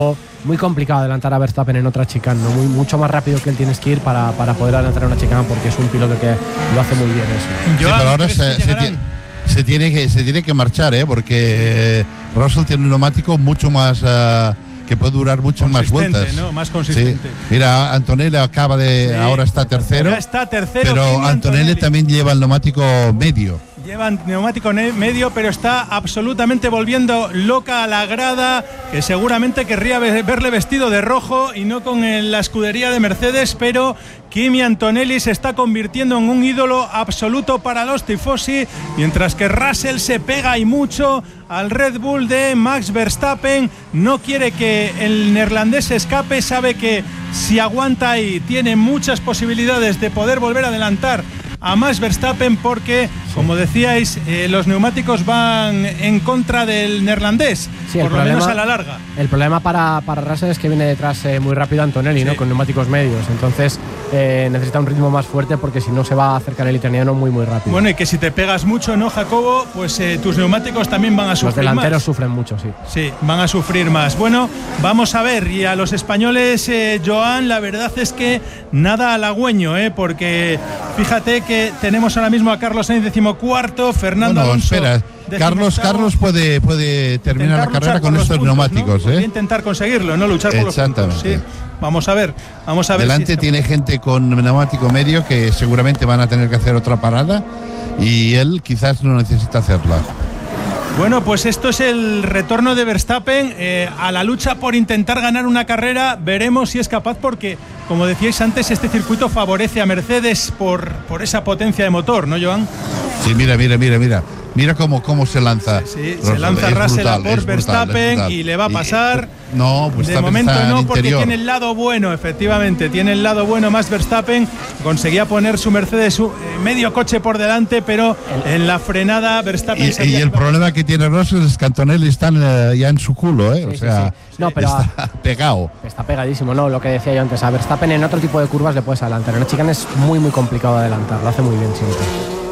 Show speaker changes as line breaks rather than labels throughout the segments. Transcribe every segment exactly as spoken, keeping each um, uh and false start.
muy complicado adelantar a Verstappen en otra chicane, ¿no? Muy, mucho más rápido que él tienes que ir para, para poder adelantar en una chicane, porque es un piloto que lo hace muy bien eso.
Sí, pero ahora se, se, tiene, se, tiene que, se tiene que marchar, ¿eh? Porque Russell tiene un neumático mucho más uh, que puede durar muchas más vueltas,
¿no? Más consistente.
Sí. Mira, Antonelli acaba de
sí,
ahora está tercero,
ya está tercero,
pero Antonelli,
Antonelli
también lleva el neumático medio.
Llevan neumático medio, pero está absolutamente volviendo loca a la grada, que seguramente querría verle vestido de rojo y no con la escudería de Mercedes, pero Kimi Antonelli se está convirtiendo en un ídolo absoluto para los tifosi, mientras que Russell se pega y mucho al Red Bull de Max Verstappen. No quiere que el neerlandés se escape, sabe que si aguanta ahí tiene muchas posibilidades de poder volver a adelantar a Max Verstappen, porque, como decíais, eh, los neumáticos van en contra del neerlandés, sí, por problema, lo menos a la larga.
El problema para, para Russell es que viene detrás eh, muy rápido Antonelli, sí, ¿no? Con neumáticos medios, entonces eh, necesita un ritmo más fuerte, porque si no se va a acercar el italiano muy muy rápido.
Bueno, y que si te pegas mucho, ¿no, Jacobo? Pues eh, tus neumáticos también van a sufrir más.
Los delanteros sufren mucho, sí.
Sí, van a sufrir más. Bueno, vamos a ver, y a los españoles, eh, Joan, la verdad es que nada halagüeño, ¿eh? Porque fíjate que que tenemos ahora mismo a Carlos Sainz decimocuarto, Fernando
bueno,
Alonso.
Espera, Carlos, Carlos puede, puede terminar la carrera con estos puntos, neumáticos,
¿no?
¿eh?
Voy a intentar conseguirlo, no luchar por los puntos. Sí. Vamos a ver, vamos a ver.
Delante
si
tiene gente con neumático medio que seguramente van a tener que hacer otra parada y él quizás no necesita hacerla.
Bueno, pues esto es el retorno de Verstappen eh, a la lucha por intentar ganar una carrera. Veremos si es capaz, porque, como decíais antes, este circuito favorece a Mercedes por, por esa potencia de motor, ¿no, Joan?
Sí, mira, mira, mira, mira. Mira cómo, cómo se lanza.
Sí, sí, se lanza Russell a por Verstappen y le va a pasar.
Y, no, pues
de momento no, porque tiene el lado bueno, efectivamente, tiene el lado bueno más Verstappen. Conseguía poner su Mercedes su, eh, medio coche por delante, pero en la frenada Verstappen.
Y, y el problema que tiene Russell es que Antonelli está eh, ya en su culo, ¿eh? Sí, o sea,
sí, sí. No, pero
está pegado.
Está pegadísimo, ¿no? Lo que decía yo antes, a Verstappen en otro tipo de curvas le puedes adelantar. En la chicane es muy, muy complicado adelantar, lo hace muy bien siempre.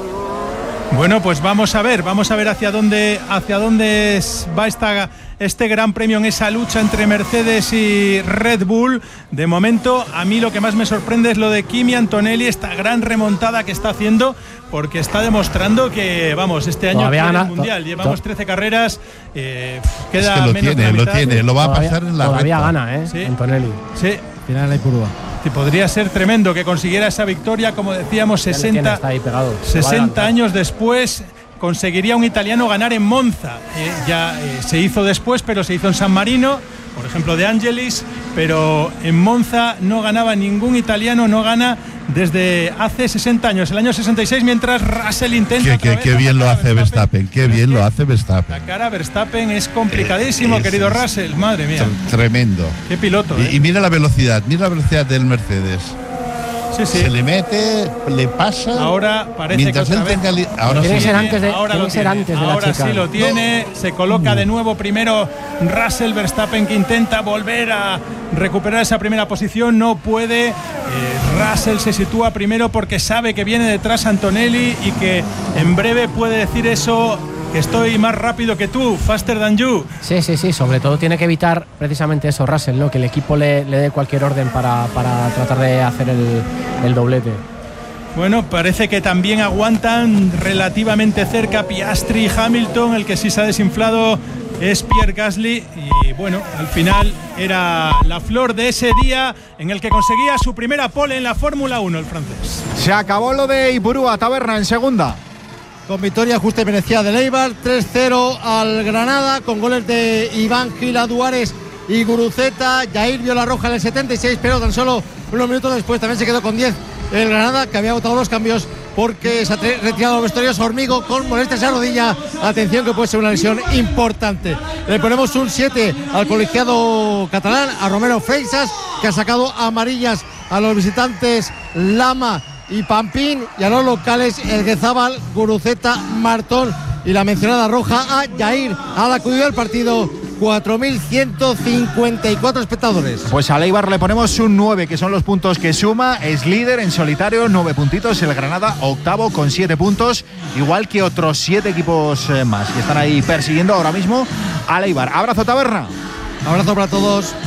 Bueno, pues vamos a ver, vamos a ver hacia dónde, hacia dónde va esta, este gran premio en esa lucha entre Mercedes y Red Bull. De momento, a mí lo que más me sorprende es lo de Kimi Antonelli, esta gran remontada que está haciendo, porque está demostrando que, vamos, este año en el Mundial, llevamos trece carreras, eh, queda
es que lo
menos
tiene,
de la mitad.
Lo tiene, lo va
todavía,
a pasar en la
Todavía
recta.
gana, ¿eh?
Sí.
Antonelli.
Sí.
Final de curva.
Sí, podría ser tremendo que consiguiera esa victoria, como decíamos, sesenta,
está ahí pegado.
sesenta años después. Conseguiría un italiano ganar en Monza. Eh, ya eh, se hizo después, pero se hizo en San Marino, por ejemplo, de Angelis, pero en Monza no ganaba ningún italiano, no gana desde hace sesenta años, el año sesenta y seis, mientras Russell intenta.
Qué, qué, qué bien lo hace Verstappen, qué bien lo hace Verstappen.
La cara Verstappen es complicadísimo, eh, es, querido Russell, madre mía.
Tremendo.
Qué piloto.
Y,
eh.
y mira la velocidad, mira la velocidad del Mercedes.
Sí, sí.
Se le mete, le pasa.
Ahora parece
mientras
que
él tenga li- ahora
tiene
sí.
que ser antes de,
ahora
tiene
lo
que ser
tiene.
antes de
ahora
la chica.
sí lo tiene. No. Se coloca de nuevo primero Russell, Verstappen, que intenta volver a recuperar esa primera posición. No puede. Eh, Russell se sitúa primero porque sabe que viene detrás Antonelli y que en breve puede decir eso, que estoy más rápido que tú, faster than you.
Sí, sí, sí, sobre todo tiene que evitar precisamente eso, Russell, ¿no? Que el equipo le, le dé cualquier orden para, para tratar de hacer el, el doblete.
Bueno, parece que también aguantan relativamente cerca Piastri y Hamilton. El que sí se ha desinflado es Pierre Gasly, y bueno, al final era la flor de ese día en el que conseguía su primera pole en la Fórmula uno, el francés.
Se acabó lo de Ipurúa, Taberna en segunda.
Con victoria justa y merecida del Eibar, tres cero al Granada, con goles de Iván Gil Aduares y Guruceta. Jair vio la roja en el setenta y seis, pero tan solo unos minutos después también se quedó con diez el Granada, que había votado los cambios porque se ha retirado los vestuarios Hormigo con molestias en la rodilla. Atención, que puede ser una lesión importante. Le ponemos un siete al colegiado catalán, a Romero Freixas, que ha sacado amarillas a los visitantes Lama y Pampín, y a los locales Elguezábal, Guruceta, Martón, y la mencionada roja a Jair. Ha acudido al partido cuatro mil ciento cincuenta y cuatro espectadores.
Pues al Eibar le ponemos un nueve, que son los puntos que suma. Es líder en solitario, nueve puntitos. El Granada octavo con siete puntos, igual que otros siete equipos más que están ahí persiguiendo ahora mismo al Eibar. Abrazo, Taberna.
Abrazo para todos.